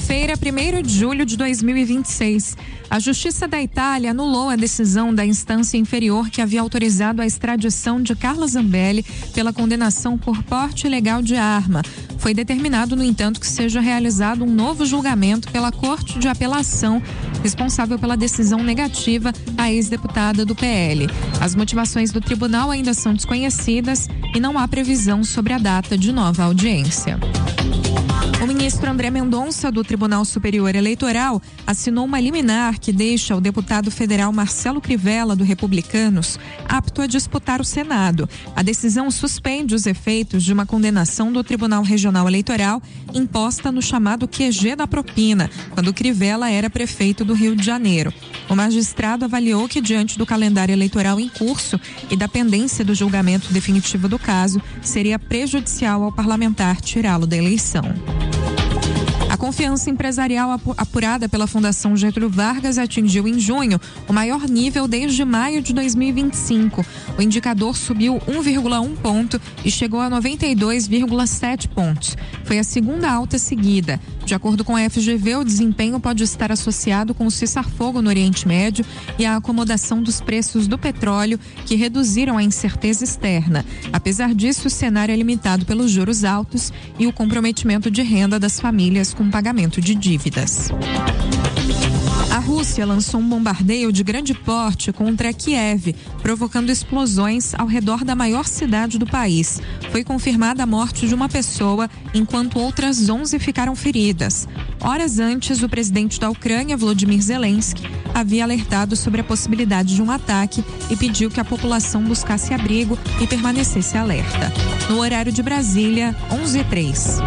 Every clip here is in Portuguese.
Quinta-feira, 1º de julho de 2026. A Justiça da Itália anulou a decisão da instância inferior que havia autorizado a extradição de Carla Zambelli pela condenação por porte ilegal de arma. Foi determinado, no entanto, que seja realizado um novo julgamento pela Corte de Apelação, responsável pela decisão negativa à ex-deputada do PL. As motivações do tribunal ainda são desconhecidas e não há previsão sobre a data de nova audiência. O ministro André Mendonça, do Tribunal Superior Eleitoral, assinou uma liminar que deixa o deputado federal Marcelo Crivella, do Republicanos, apto a disputar o Senado. A decisão suspende os efeitos de uma condenação do Tribunal Regional Eleitoral imposta no chamado QG da propina, quando Crivella era prefeito do Rio de Janeiro. O magistrado avaliou que, diante do calendário eleitoral em curso e da pendência do julgamento definitivo do caso, seria prejudicial ao parlamentar tirá-lo da eleição. A confiança empresarial apurada pela Fundação Getúlio Vargas atingiu em junho o maior nível desde maio de 2025. O indicador subiu 1,1 ponto e chegou a 92,7 pontos. Foi a segunda alta seguida. De acordo com a FGV, o desempenho pode estar associado com o cessar-fogo no Oriente Médio e a acomodação dos preços do petróleo, que reduziram a incerteza externa. Apesar disso, o cenário é limitado pelos juros altos e o comprometimento de renda das famílias com pagamento de dívidas. A Rússia lançou um bombardeio de grande porte contra Kiev, provocando explosões ao redor da maior cidade do país. Foi confirmada a morte de uma pessoa, enquanto outras 11 ficaram feridas. Horas antes, o presidente da Ucrânia, Volodymyr Zelensky, havia alertado sobre a possibilidade de um ataque e pediu que a população buscasse abrigo e permanecesse alerta. No horário de Brasília, 11h03.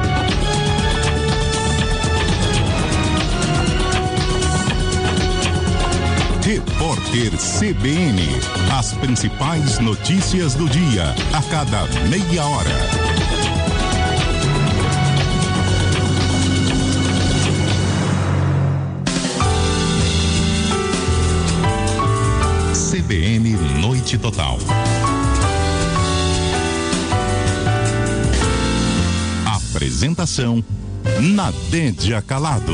Repórter CBN. As principais notícias do dia, a cada meia hora. CBN Noite Total. Apresentação: Nadédia Calado.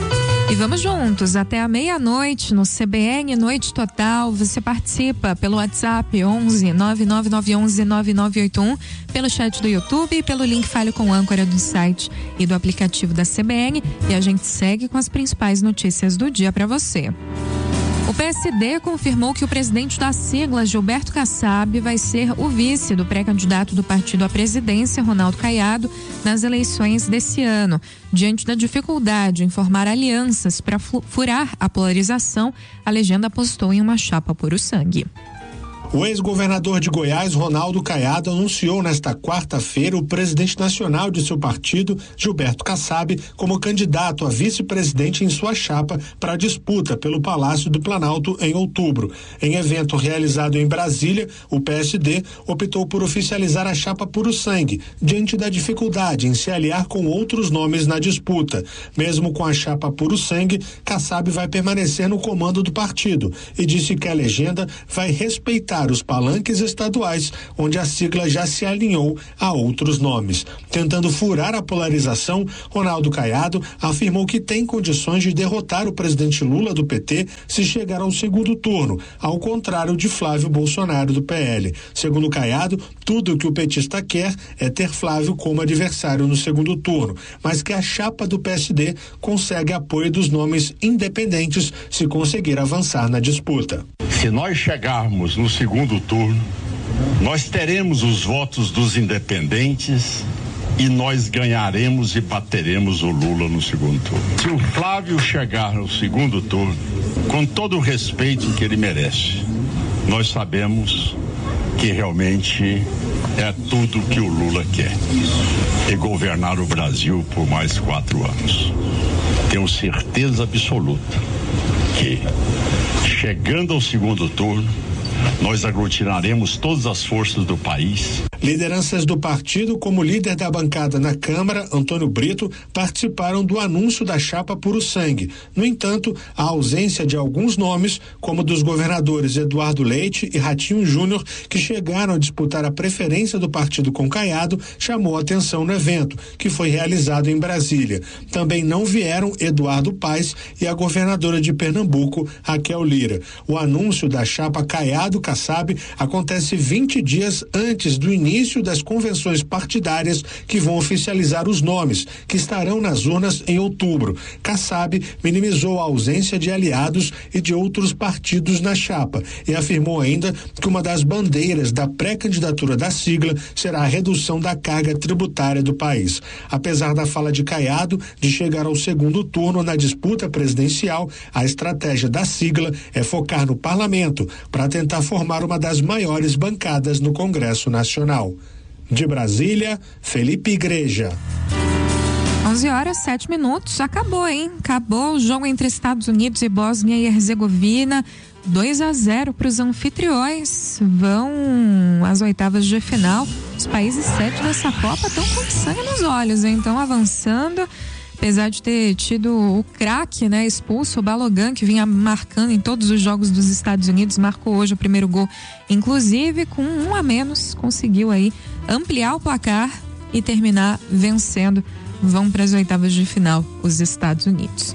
E vamos juntos até a meia-noite no CBN Noite Total. Você participa pelo WhatsApp 11 99911 9981, pelo chat do YouTube e pelo link Fale com Âncora do site e do aplicativo da CBN. E a gente segue com as principais notícias do dia para você. O PSD confirmou que o presidente da sigla, Gilberto Kassab, vai ser o vice do pré-candidato do partido à presidência, Ronaldo Caiado, nas eleições desse ano. Diante da dificuldade em formar alianças para furar a polarização, a legenda apostou em uma chapa puro sangue. O ex-governador de Goiás, Ronaldo Caiado, anunciou nesta quarta-feira o presidente nacional de seu partido, Gilberto Kassab, como candidato a vice-presidente em sua chapa para a disputa pelo Palácio do Planalto em outubro. Em evento realizado em Brasília, o PSD optou por oficializar a chapa puro sangue, diante da dificuldade em se aliar com outros nomes na disputa. Mesmo com a chapa puro sangue, Kassab vai permanecer no comando do partido e disse que a legenda vai respeitar os palanques estaduais, onde a sigla já se alinhou a outros nomes. Tentando furar a polarização, Ronaldo Caiado afirmou que tem condições de derrotar o presidente Lula do PT se chegar ao segundo turno, ao contrário de Flávio Bolsonaro do PL. Segundo Caiado, tudo o que o petista quer é ter Flávio como adversário no segundo turno, mas que a chapa do PSD consegue apoio dos nomes independentes se conseguir avançar na disputa. Se nós chegarmos no segundo turno, nós teremos os votos dos independentes e nós ganharemos e bateremos o Lula no segundo turno. Se o Flávio chegar no segundo turno, com todo o respeito que ele merece, nós sabemos que realmente é tudo que o Lula quer, é governar o Brasil por mais 4 anos. Tenho certeza absoluta que, chegando ao segundo turno, nós aglutinaremos todas as forças do país. Lideranças do partido, como o líder da bancada na Câmara, Antônio Brito, participaram do anúncio da chapa Puro Sangue. No entanto, a ausência de alguns nomes, como dos governadores Eduardo Leite e Ratinho Júnior, que chegaram a disputar a preferência do partido com Caiado, chamou atenção no evento, que foi realizado em Brasília. Também não vieram Eduardo Paes e a governadora de Pernambuco, Raquel Lira. O anúncio da chapa Caiado-Kassab acontece 20 dias antes do início das convenções partidárias que vão oficializar os nomes, que estarão nas urnas em outubro. Kassab minimizou a ausência de aliados e de outros partidos na chapa e afirmou ainda que uma das bandeiras da pré-candidatura da sigla será a redução da carga tributária do país. Apesar da fala de Caiado de chegar ao segundo turno na disputa presidencial, a estratégia da sigla é focar no parlamento para tentar formar uma das maiores bancadas no Congresso Nacional. De Brasília, Felipe Igreja. 11h07. Acabou, hein? Acabou o jogo entre Estados Unidos e Bósnia e Herzegovina. 2-0 para os anfitriões. Vão às oitavas de final. Os países sede dessa Copa estão com sangue nos olhos, hein? Estão avançando. Apesar de ter tido o craque, né, expulso, o Balogun, que vinha marcando em todos os jogos dos Estados Unidos, marcou hoje o primeiro gol, inclusive com 1 a menos, conseguiu aí ampliar o placar e terminar vencendo. Vão para as oitavas de final os Estados Unidos.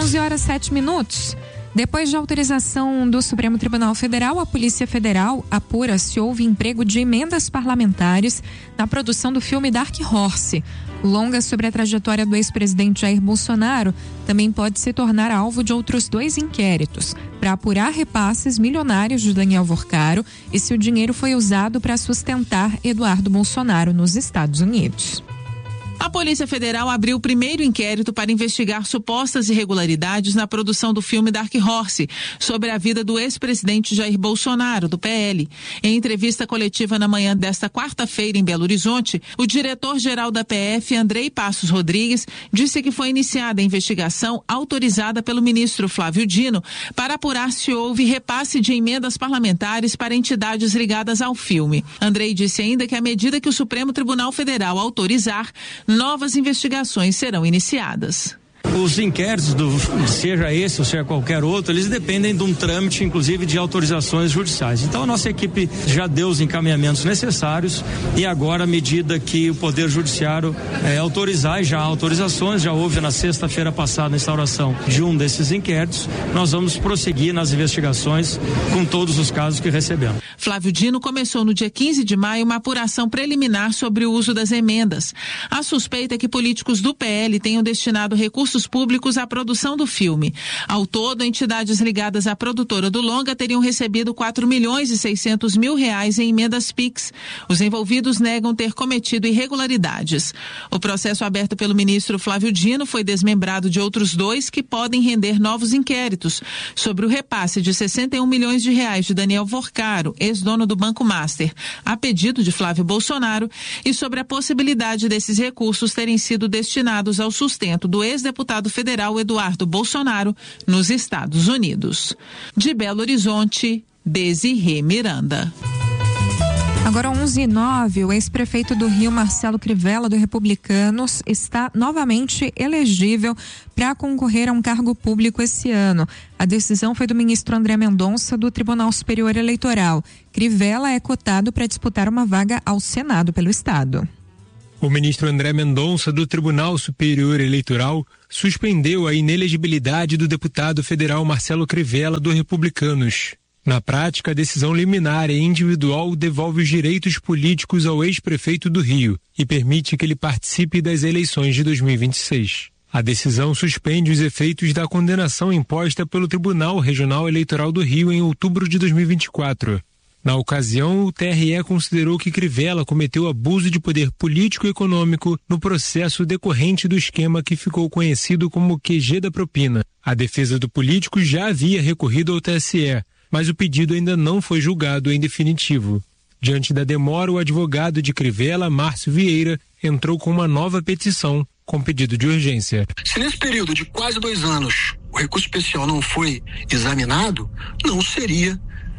11h07. Depois de autorização do Supremo Tribunal Federal, a Polícia Federal apura se houve emprego de emendas parlamentares na produção do filme Dark Horse. O longa sobre a trajetória do ex-presidente Jair Bolsonaro também pode se tornar alvo de outros 2 inquéritos, para apurar repasses milionários de Daniel Vorcaro e se o dinheiro foi usado para sustentar Eduardo Bolsonaro nos Estados Unidos. A Polícia Federal abriu o primeiro inquérito para investigar supostas irregularidades na produção do filme Dark Horse, sobre a vida do ex-presidente Jair Bolsonaro, do PL. Em entrevista coletiva na manhã desta quarta-feira em Belo Horizonte, o diretor-geral da PF, Andrei Passos Rodrigues, disse que foi iniciada a investigação autorizada pelo ministro Flávio Dino para apurar se houve repasse de emendas parlamentares para entidades ligadas ao filme. Andrei disse ainda que à medida que o Supremo Tribunal Federal autorizar, novas investigações serão iniciadas. Os inquéritos, seja esse ou seja qualquer outro, eles dependem de um trâmite, inclusive de autorizações judiciais. Então a nossa equipe já deu os encaminhamentos necessários e agora, à medida que o Poder Judiciário autorizar, e já há autorizações, já houve na sexta-feira passada a instauração de um desses inquéritos, nós vamos prosseguir nas investigações com todos os casos que recebemos. Flávio Dino começou no dia 15 de maio uma apuração preliminar sobre o uso das emendas. A suspeita é que políticos do PL tenham destinado recursos públicos à produção do filme. Ao todo, entidades ligadas à produtora do longa teriam recebido R$4.600.000 em emendas PIX. Os envolvidos negam ter cometido irregularidades. O processo aberto pelo ministro Flávio Dino foi desmembrado de outros 2 que podem render novos inquéritos sobre o repasse de R$61 milhões de Daniel Vorcaro, ex-dono do Banco Master, a pedido de Flávio Bolsonaro, e sobre a possibilidade desses recursos terem sido destinados ao sustento do ex-deputado federal Eduardo Bolsonaro nos Estados Unidos. De Belo Horizonte, Desirê Miranda. Agora 11h09, o ex-prefeito do Rio, Marcelo Crivella, do Republicanos, está novamente elegível para concorrer a um cargo público esse ano. A decisão foi do ministro André Mendonça, do Tribunal Superior Eleitoral. Crivella é cotado para disputar uma vaga ao Senado pelo Estado. O ministro André Mendonça, do Tribunal Superior Eleitoral, suspendeu a inelegibilidade do deputado federal Marcelo Crivella, do Republicanos. Na prática, a decisão liminar e individual devolve os direitos políticos ao ex-prefeito do Rio e permite que ele participe das eleições de 2026. A decisão suspende os efeitos da condenação imposta pelo Tribunal Regional Eleitoral do Rio em outubro de 2024. Na ocasião, o TRE considerou que Crivella cometeu abuso de poder político e econômico no processo decorrente do esquema que ficou conhecido como QG da propina. A defesa do político já havia recorrido ao TSE, mas o pedido ainda não foi julgado em definitivo. Diante da demora, o advogado de Crivella, Márcio Vieira, entrou com uma nova petição com pedido de urgência. Se nesse período de quase 2 anos o recurso especial não foi examinado, não seria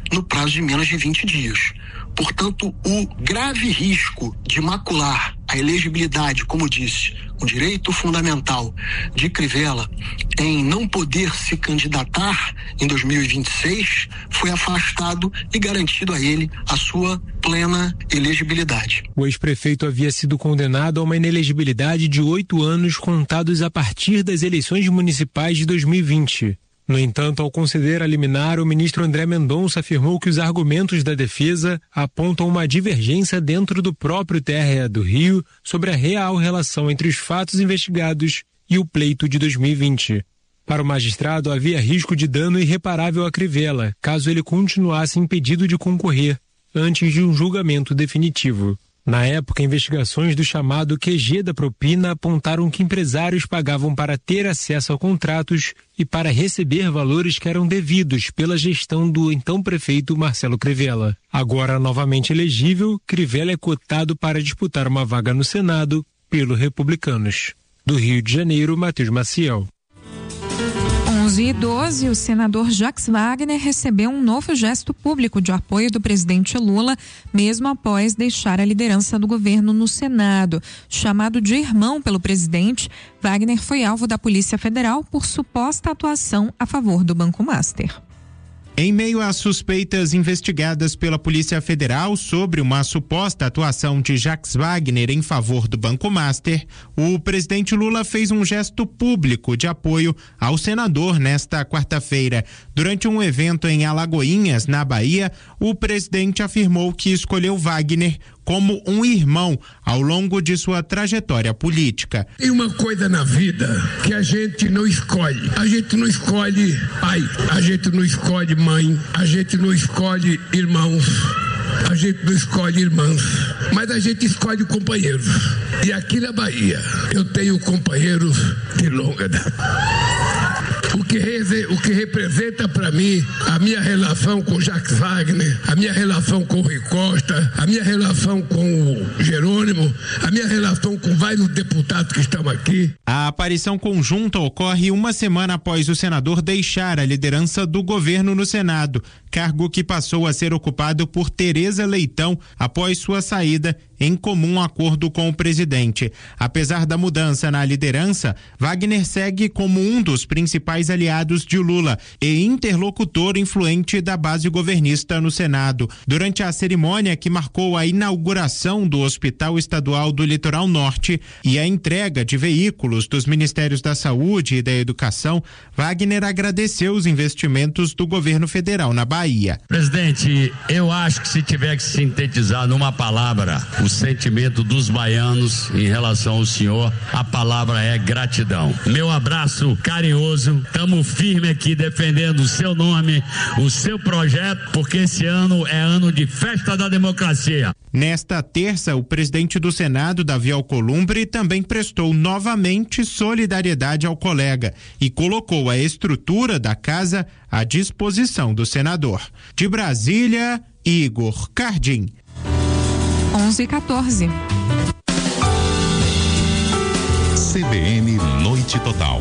no prazo de menos de 20 dias. Portanto, o grave risco de macular a elegibilidade, como disse, o direito fundamental de Crivella em não poder se candidatar em 2026 foi afastado e garantido a ele a sua plena elegibilidade. O ex-prefeito havia sido condenado a uma inelegibilidade de 8 anos contados a partir das eleições municipais de 2020. No entanto, ao conceder a liminar, o ministro André Mendonça afirmou que os argumentos da defesa apontam uma divergência dentro do próprio TRE do Rio sobre a real relação entre os fatos investigados e o pleito de 2020. Para o magistrado, havia risco de dano irreparável a Crivella, caso ele continuasse impedido de concorrer, antes de um julgamento definitivo. Na época, investigações do chamado QG da propina apontaram que empresários pagavam para ter acesso a contratos e para receber valores que eram devidos pela gestão do então prefeito Marcelo Crivella. Agora novamente elegível, Crivella é cotado para disputar uma vaga no Senado pelos Republicanos. Do Rio de Janeiro, Matheus Maciel. 11h12, o senador Jacques Wagner recebeu um novo gesto público de apoio do presidente Lula, mesmo após deixar a liderança do governo no Senado. Chamado de irmão pelo presidente, Wagner foi alvo da Polícia Federal por suposta atuação a favor do Banco Master. Em meio às suspeitas investigadas pela Polícia Federal sobre uma suposta atuação de Jacques Wagner em favor do Banco Master, o presidente Lula fez um gesto público de apoio ao senador nesta quarta-feira. Durante um evento em Alagoinhas, na Bahia, o presidente afirmou que escolheu Wagner como um irmão ao longo de sua trajetória política. Tem uma coisa na vida que a gente não escolhe. A gente não escolhe pai, a gente não escolhe mãe, a gente não escolhe irmãos, a gente não escolhe irmãs, mas a gente escolhe companheiros. E aqui na Bahia eu tenho companheiros de longa data. O que representa para mim a minha relação com Jacques Wagner, a minha relação com o Rui Costa, a minha relação com o Jerônimo, a minha relação com vários deputados que estão aqui. A aparição conjunta ocorre uma semana após o senador deixar a liderança do governo no Senado, cargo que passou a ser ocupado por Tereza Leitão após sua saída em comum acordo com o presidente. Apesar da mudança na liderança, Wagner segue como um dos principais aliados de Lula e interlocutor influente da base governista no Senado. Durante a cerimônia que marcou a inauguração do Hospital Estadual do Litoral Norte e a entrega de veículos dos Ministérios da Saúde e da Educação, Wagner agradeceu os investimentos do governo federal na Bahia. Presidente, eu acho que se tiver que sintetizar numa palavra o sentimento dos baianos em relação ao senhor, a palavra é gratidão. Meu abraço carinhoso, estamos firmes aqui defendendo o seu nome, o seu projeto, porque esse ano é ano de festa da democracia. Nesta terça, o presidente do Senado, Davi Alcolumbre, também prestou novamente solidariedade ao colega e colocou a estrutura da casa à disposição do senador. De Brasília, Igor Cardim. 11h14. CBN Noite Total.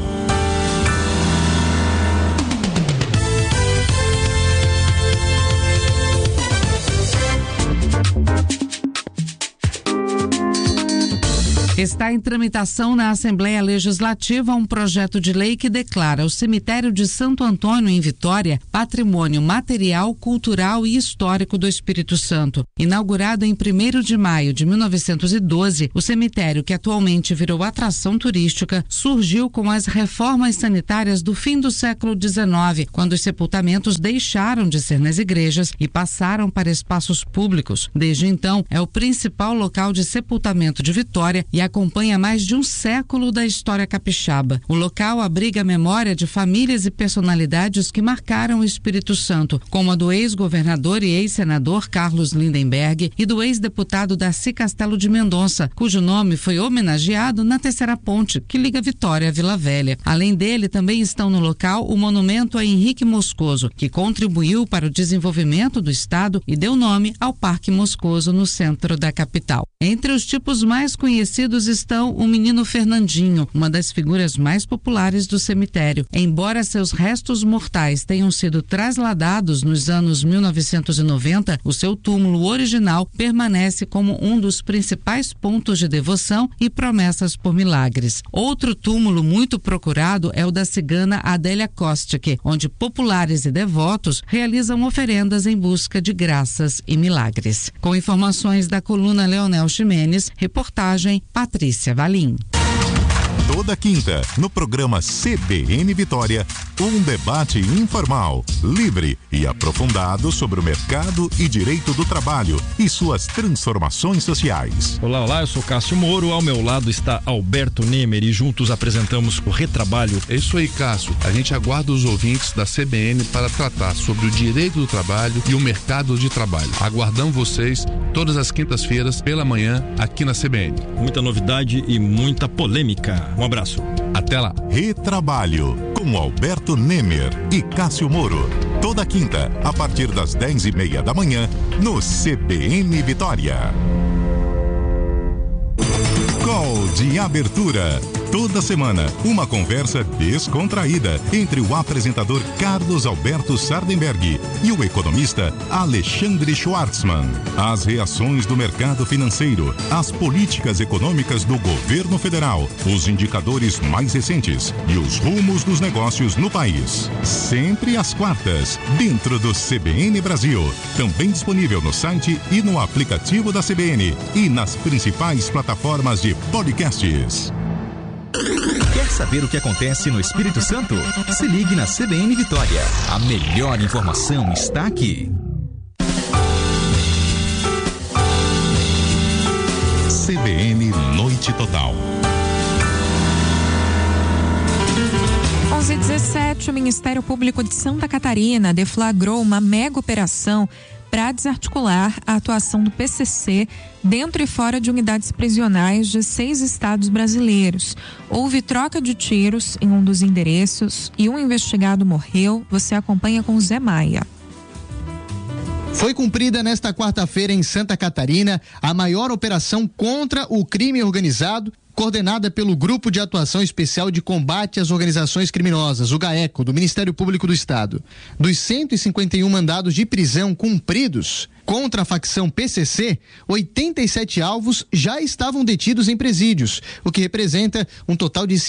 Está em tramitação na Assembleia Legislativa um projeto de lei que declara o cemitério de Santo Antônio, em Vitória, patrimônio material, cultural e histórico do Espírito Santo. Inaugurado em 1º de maio de 1912, o cemitério, que atualmente virou atração turística, surgiu com as reformas sanitárias do fim do século XIX, quando os sepultamentos deixaram de ser nas igrejas e passaram para espaços públicos. Desde então, é o principal local de sepultamento de Vitória e acompanha mais de um século da história capixaba. O local abriga a memória de famílias e personalidades que marcaram o Espírito Santo, como a do ex-governador e ex-senador Carlos Lindenberg e do ex-deputado Darcy Castelo de Mendonça, cujo nome foi homenageado na terceira ponte que liga Vitória à Vila Velha. Além dele, também estão no local o monumento a Henrique Moscoso, que contribuiu para o desenvolvimento do estado e deu nome ao Parque Moscoso no centro da capital. Entre os tipos mais conhecidos e estão o menino Fernandinho, uma das figuras mais populares do cemitério. Embora seus restos mortais tenham sido trasladados nos anos 1990, o seu túmulo original permanece como um dos principais pontos de devoção e promessas por milagres. Outro túmulo muito procurado é o da cigana Adélia Kostic, onde populares e devotos realizam oferendas em busca de graças e milagres. Com informações da coluna Leonel Ximenes, reportagem Patrícia Valim. Toda quinta, no programa CBN Vitória, um debate informal, livre e aprofundado sobre o mercado e direito do trabalho e suas transformações sociais. Olá, eu sou Cássio Moro, ao meu lado está Alberto Nemer e juntos apresentamos o Retrabalho. É isso aí, Cássio. A gente aguarda os ouvintes da CBN para tratar sobre o direito do trabalho e o mercado de trabalho. Aguardamos vocês todas as quintas-feiras pela manhã aqui na CBN. Muita novidade e muita polêmica. Um abraço. Até lá. Retrabalho com Alberto Nemer e Cássio Moro. Toda quinta, a partir das 10:30 da manhã, no CBN Vitória. Call de abertura. Toda semana, uma conversa descontraída entre o apresentador Carlos Alberto Sardenberg e o economista Alexandre Schwartzman. As reações do mercado financeiro, as políticas econômicas do governo federal, os indicadores mais recentes e os rumos dos negócios no país. Sempre às quartas, dentro do CBN Brasil. Também disponível no site e no aplicativo da CBN e nas principais plataformas de podcasts. Quer saber o que acontece no Espírito Santo? Se ligue na CBN Vitória. A melhor informação está aqui. CBN Noite Total. 11h17, o Ministério Público de Santa Catarina deflagrou uma mega operação para desarticular a atuação do PCC dentro e fora de unidades prisionais de 6 estados brasileiros. Houve troca de tiros em um dos endereços e um investigado morreu. Você acompanha com Zé Maia. Foi cumprida nesta quarta-feira em Santa Catarina a maior operação contra o crime organizado, coordenada pelo Grupo de Atuação Especial de Combate às Organizações Criminosas, o GAECO, do Ministério Público do Estado. Dos 151 mandados de prisão cumpridos contra a facção PCC, 87 alvos já estavam detidos em presídios, o que representa um total de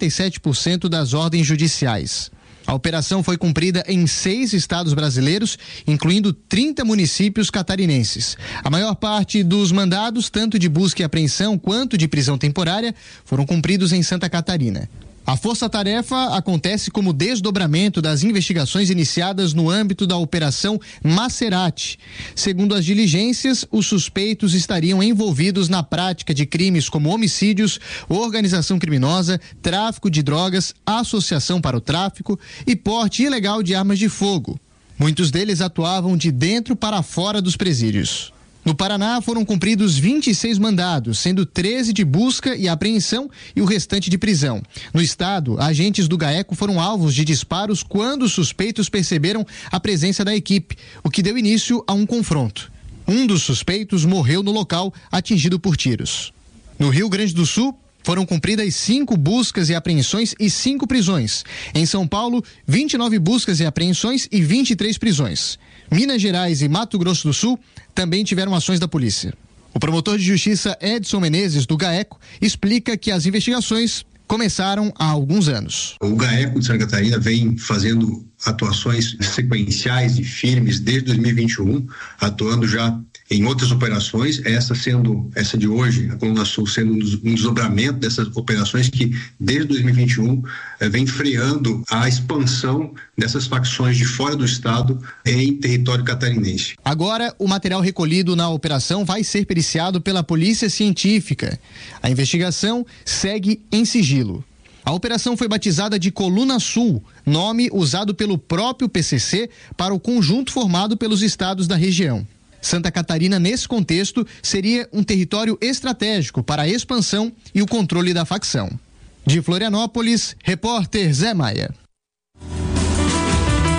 57% das ordens judiciais. A operação foi cumprida em 6 estados brasileiros, incluindo 30 municípios catarinenses. A maior parte dos mandados, tanto de busca e apreensão quanto de prisão temporária, foram cumpridos em Santa Catarina. A força-tarefa acontece como desdobramento das investigações iniciadas no âmbito da Operação Macerati. Segundo as diligências, os suspeitos estariam envolvidos na prática de crimes como homicídios, organização criminosa, tráfico de drogas, associação para o tráfico e porte ilegal de armas de fogo. Muitos deles atuavam de dentro para fora dos presídios. No Paraná foram cumpridos 26 mandados, sendo 13 de busca e apreensão e o restante de prisão. No estado, agentes do GAECO foram alvos de disparos quando os suspeitos perceberam a presença da equipe, o que deu início a um confronto. Um dos suspeitos morreu no local, atingido por tiros. No Rio Grande do Sul, foram cumpridas 5 buscas e apreensões e 5 prisões. Em São Paulo, 29 buscas e apreensões e 23 prisões. Minas Gerais e Mato Grosso do Sul também tiveram ações da polícia. O promotor de justiça Edson Menezes, do GAECO, explica que as investigações começaram há alguns anos. O GAECO de Santa Catarina vem fazendo atuações sequenciais e firmes desde 2021, atuando já em outras operações, essa de hoje, a Coluna Sul, sendo um desdobramento dessas operações que desde 2021 vem freando a expansão dessas facções de fora do estado em território catarinense. Agora, o material recolhido na operação vai ser periciado pela Polícia Científica. A investigação segue em sigilo. A operação foi batizada de Coluna Sul, nome usado pelo próprio PCC para o conjunto formado pelos estados da região. Santa Catarina, nesse contexto, seria um território estratégico para a expansão e o controle da facção. De Florianópolis, repórter Zé Maia.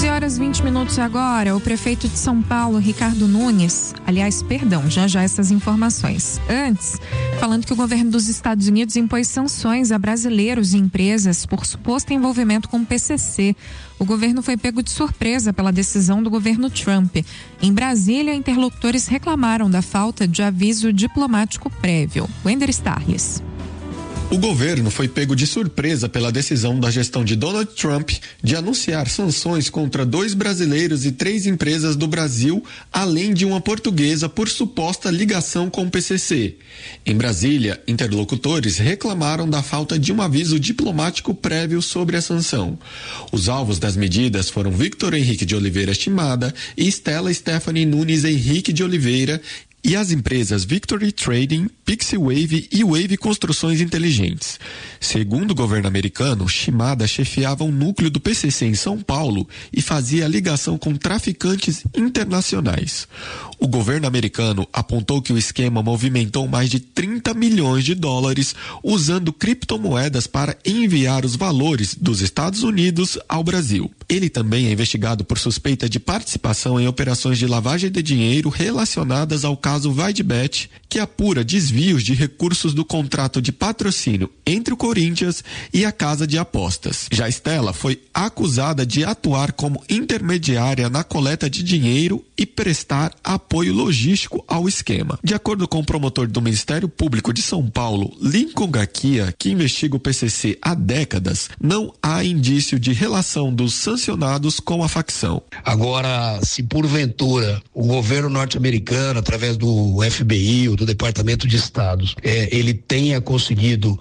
11h20 agora. O prefeito de São Paulo, Ricardo Nunes, já essas informações. Antes, falando que o governo dos Estados Unidos impôs sanções a brasileiros e empresas por suposto envolvimento com o PCC. O governo foi pego de surpresa pela decisão do governo Trump. Em Brasília, interlocutores reclamaram da falta de aviso diplomático prévio. Wender Starles. O governo foi pego de surpresa pela decisão da gestão de Donald Trump de anunciar sanções contra 2 brasileiros e 3 empresas do Brasil, além de uma portuguesa por suposta ligação com o PCC. Em Brasília, interlocutores reclamaram da falta de um aviso diplomático prévio sobre a sanção. Os alvos das medidas foram Victor Henrique de Oliveira Shimada e Stella Stephanie Nunes Henrique de Oliveira, e as empresas Victory Trading, Pixie Wave e Wave Construções Inteligentes. Segundo o governo americano, Shimada chefiava um núcleo do PCC em São Paulo e fazia ligação com traficantes internacionais. O governo americano apontou que o esquema movimentou mais de 30 milhões de dólares usando criptomoedas para enviar os valores dos Estados Unidos ao Brasil. Ele também é investigado por suspeita de participação em operações de lavagem de dinheiro relacionadas ao caso Vaidbet, que apura desvios de recursos do contrato de patrocínio entre o Corinthians e a casa de apostas. Já Stella foi acusada de atuar como intermediária na coleta de dinheiro e prestar apoio logístico ao esquema. De acordo com o promotor do Ministério Público de São Paulo, Lincoln Gaquia, que investiga o PCC há décadas, não há indício de relação dos sancionados com a facção. Agora, se porventura o governo norte-americano, através do FBI ou do Departamento de Estado, ele tenha conseguido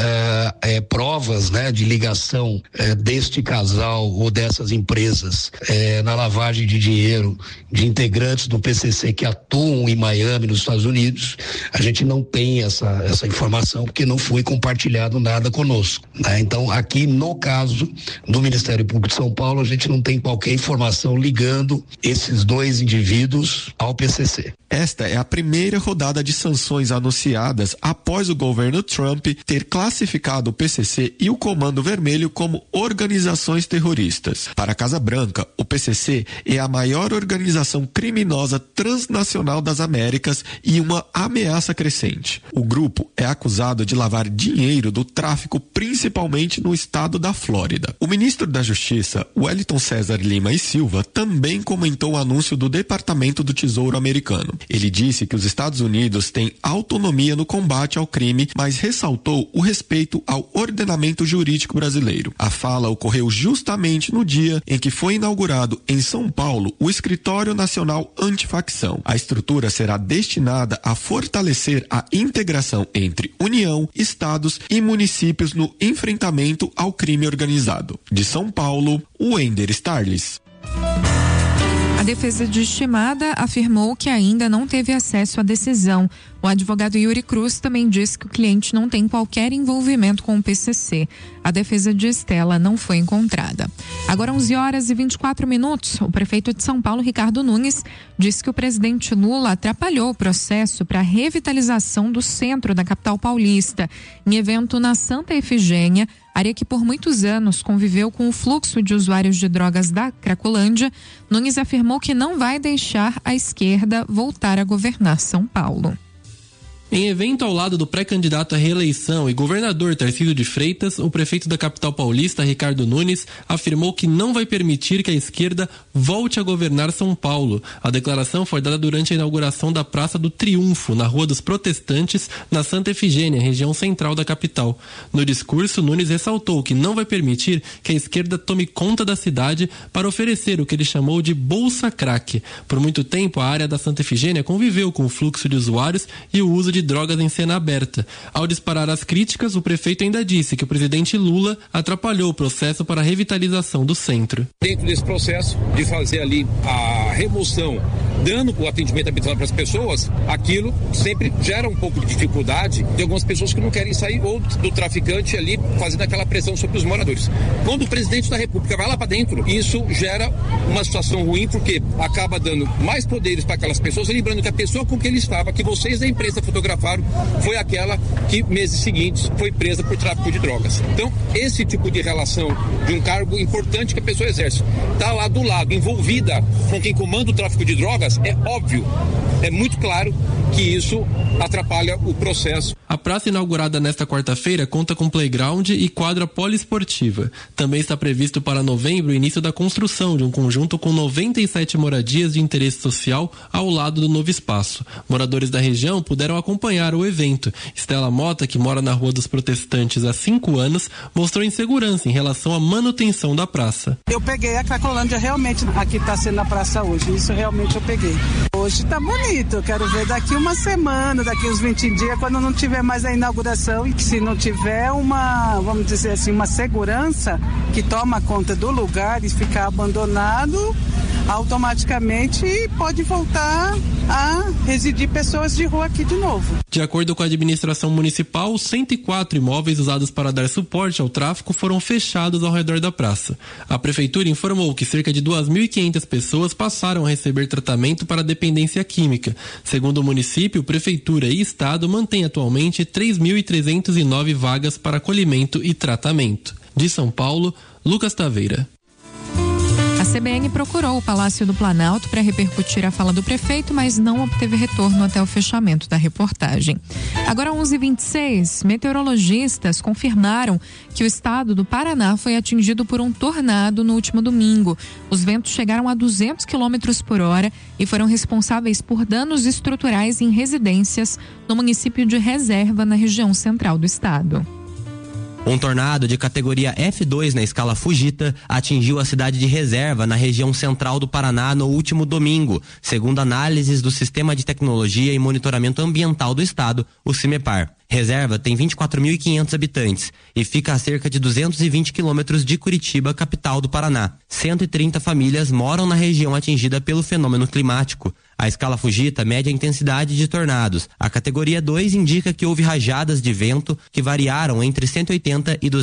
provas, né, de ligação deste casal ou dessas empresas na lavagem de dinheiro de integrantes do PCC que atuam em Miami, nos Estados Unidos, a gente não tem essa informação porque não foi compartilhado nada conosco, né? Então, aqui no caso do Ministério Público de São Paulo, a gente não tem qualquer informação ligando esses 2 indivíduos ao PCC. Esta é a primeira rodada de sanções anunciadas após o governo Trump ter classificado o PCC e o Comando Vermelho como organizações terroristas. Para a Casa Branca, o PCC é a maior organização criminosa transnacional das Américas e uma ameaça crescente. O grupo é acusado de lavar dinheiro do tráfico principalmente no estado da Flórida. O ministro da Justiça, Wellington César Lima e Silva, também comentou o anúncio do Departamento do Tesouro americano. Ele disse que os Estados Unidos têm autonomia no combate ao crime, mas ressaltou o respeito ao ordenamento jurídico brasileiro. A fala ocorreu justamente no dia em que foi inaugurado em São Paulo o Escritório Nacional Antifacção. A estrutura será destinada a fortalecer a integração entre União, estados e municípios no enfrentamento ao crime organizado. De São Paulo, Wender Starles. A defesa de Shimada afirmou que ainda não teve acesso à decisão. O advogado Yuri Cruz também disse que o cliente não tem qualquer envolvimento com o PCC. A defesa de Stella não foi encontrada. Agora 11h24. O prefeito de São Paulo, Ricardo Nunes, disse que o presidente Lula atrapalhou o processo para a revitalização do centro da capital paulista. Em evento na Santa Efigênia, área que por muitos anos conviveu com o fluxo de usuários de drogas da Cracolândia, Nunes afirmou que não vai deixar a esquerda voltar a governar São Paulo. Em evento ao lado do pré-candidato à reeleição e governador Tarcísio de Freitas, o prefeito da capital paulista, Ricardo Nunes, afirmou que não vai permitir que a esquerda volte a governar São Paulo. A declaração foi dada durante a inauguração da Praça do Triunfo, na Rua dos Protestantes, na Santa Efigênia, região central da capital. No discurso, Nunes ressaltou que não vai permitir que a esquerda tome conta da cidade para oferecer o que ele chamou de Bolsa Crack. Por muito tempo, a área da Santa Efigênia conviveu com o fluxo de usuários e o uso de drogas em cena aberta. Ao disparar as críticas, o prefeito ainda disse que o presidente Lula atrapalhou o processo para a revitalização do centro. Dentro desse processo de fazer ali a remoção, dando o atendimento habitual para as pessoas, aquilo sempre gera um pouco de dificuldade de algumas pessoas que não querem sair, ou do traficante ali fazendo aquela pressão sobre os moradores. Quando o presidente da República vai lá para dentro, isso gera uma situação ruim, porque acaba dando mais poderes para aquelas pessoas, lembrando que a pessoa com que ele estava, que vocês da imprensa fotografaram, fotografaram foi aquela que, meses seguintes, foi presa por tráfico de drogas. Então, esse tipo de relação de um cargo importante que a pessoa exerce, está lá do lado, envolvida com quem comanda o tráfico de drogas, é óbvio, é muito claro que isso atrapalha o processo. A praça inaugurada nesta quarta-feira conta com playground e quadra poliesportiva. Também está previsto para novembro o início da construção de um conjunto com 97 moradias de interesse social ao lado do novo espaço. Moradores da região puderam acompanhar o evento. Estela Mota, que mora na Rua dos Protestantes há 5 anos, mostrou insegurança em relação à manutenção da praça. Eu peguei a Cracolândia realmente, aqui está sendo a praça hoje, isso realmente eu peguei. Hoje está bonito, eu quero ver daqui uma semana, daqui uns 20 dias, quando não tiver mais a inauguração e que se não tiver uma, vamos dizer assim, uma segurança que toma conta do lugar e ficar abandonado, automaticamente pode voltar a residir pessoas de rua aqui de novo. De acordo com a administração municipal, 104 imóveis usados para dar suporte ao tráfico foram fechados ao redor da praça. A prefeitura informou que cerca de 2.500 pessoas passaram a receber tratamento para dependência química. Segundo o município, prefeitura e estado mantêm atualmente 3.309 vagas para acolhimento e tratamento. De São Paulo, Lucas Taveira. A CBN procurou o Palácio do Planalto para repercutir a fala do prefeito, mas não obteve retorno até o fechamento da reportagem. Agora 11h26, meteorologistas confirmaram que o estado do Paraná foi atingido por um tornado no último domingo. Os ventos chegaram a 200 km por hora e foram responsáveis por danos estruturais em residências no município de Reserva, na região central do estado. Um tornado de categoria F2 na escala Fujita atingiu a cidade de Reserva, na região central do Paraná, no último domingo, segundo análises do Sistema de Tecnologia e Monitoramento Ambiental do Estado, o CIMEPAR. Reserva tem 24.500 habitantes e fica a cerca de 220 quilômetros de Curitiba, capital do Paraná. 130 famílias moram na região atingida pelo fenômeno climático. A escala Fujita mede a intensidade de tornados. A categoria 2 indica que houve rajadas de vento que variaram entre 180 e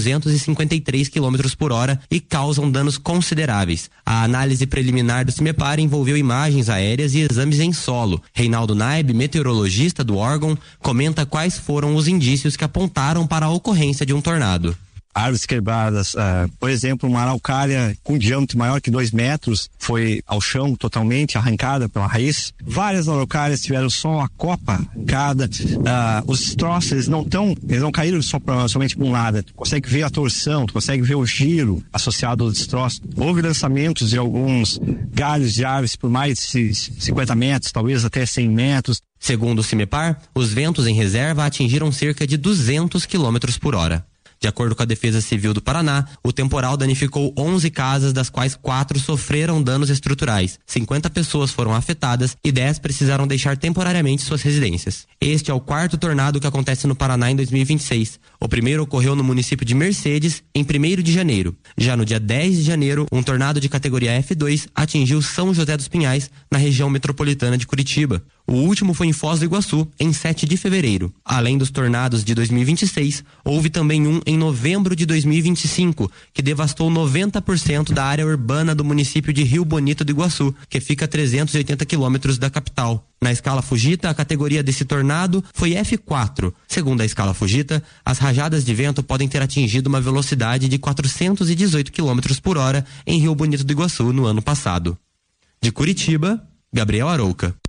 253 km por hora e causam danos consideráveis. A análise preliminar do CIMEPAR envolveu imagens aéreas e exames em solo. Reinaldo Naib, meteorologista do órgão, comenta quais foram os indícios que apontaram para a ocorrência de um tornado. Árvores quebradas, por exemplo, uma araucária com diâmetro maior que 2 metros foi ao chão totalmente arrancada pela raiz. Várias araucárias tiveram só a copa arrancada. Os destroços, eles não caíram somente por um lado. Tu consegue ver a torção, tu consegue ver o giro associado aos destroços. Houve lançamentos de alguns galhos de árvores por mais de 50 metros, talvez até 100 metros. Segundo o CIMEPAR, os ventos em Reserva atingiram cerca de 200 km por hora. De acordo com a Defesa Civil do Paraná, o temporal danificou 11 casas, das quais 4 sofreram danos estruturais. 50 pessoas foram afetadas e 10 precisaram deixar temporariamente suas residências. Este é o 4º tornado que acontece no Paraná em 2026. O primeiro ocorreu no município de Mercedes, em 1º de janeiro. Já no dia 10 de janeiro, um tornado de categoria F2 atingiu São José dos Pinhais, na região metropolitana de Curitiba. O último foi em Foz do Iguaçu, em 7 de fevereiro. Além dos tornados de 2026, houve também um em novembro de 2025, que devastou 90% da área urbana do município de Rio Bonito do Iguaçu, que fica a 380 quilômetros da capital. Na escala Fujita, a categoria desse tornado foi F4. Segundo a escala Fujita, as rajadas de vento podem ter atingido uma velocidade de 418 km por hora em Rio Bonito do Iguaçu no ano passado. De Curitiba, Gabriel Arouca.